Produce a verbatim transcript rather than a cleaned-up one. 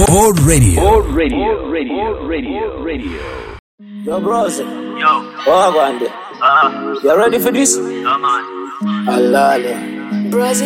Old radio. Old radio. Radio. Radio. Radio. Yo, bros. Yo. What happened? Uh-huh. You ready for this? Yeah, man. Allah. Bros.